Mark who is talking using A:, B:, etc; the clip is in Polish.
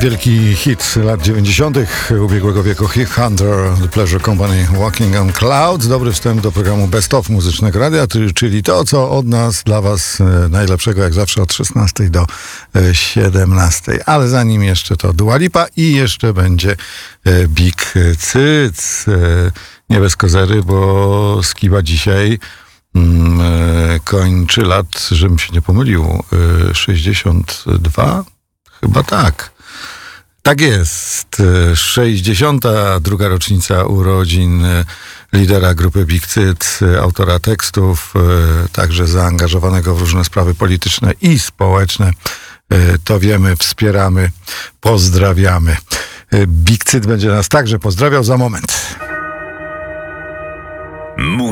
A: Wielki hit lat 90. ubiegłego wieku, Hunter, The Pleasure Company, Walking on Clouds. Dobry wstęp do programu Best of Muzycznego Radia, czyli to, co od nas dla was najlepszego, jak zawsze od 16 do 17. Ale zanim jeszcze to Dua Lipa i jeszcze będzie Big Cyc. Nie bez kozery, bo Skiba dzisiaj kończy lat, żebym się nie pomylił, 62? Chyba tak. Tak jest. 62. rocznica urodzin lidera grupy Big Cyc, autora tekstów, także zaangażowanego w różne sprawy polityczne i społeczne. To wiemy, wspieramy, pozdrawiamy. Big Cyc będzie nas także pozdrawiał za moment.